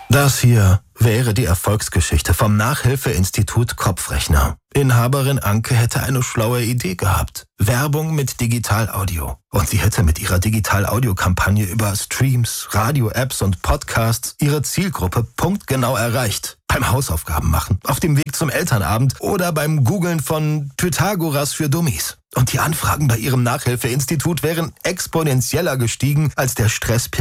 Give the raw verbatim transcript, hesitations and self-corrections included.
Das hier wäre die Erfolgsgeschichte vom Nachhilfeinstitut Kopfrechner. Inhaberin Anke hätte eine schlaue Idee gehabt. Werbung mit Digitalaudio. Und sie hätte mit ihrer Digitalaudio-Kampagne über Streams, Radio-Apps und Podcasts ihre Zielgruppe punktgenau erreicht. Beim Hausaufgaben machen, auf dem Weg zum Elternabend oder beim Googlen von Pythagoras für Dummies. Und die Anfragen bei ihrem Nachhilfeinstitut wären exponentieller gestiegen als der Stresspegel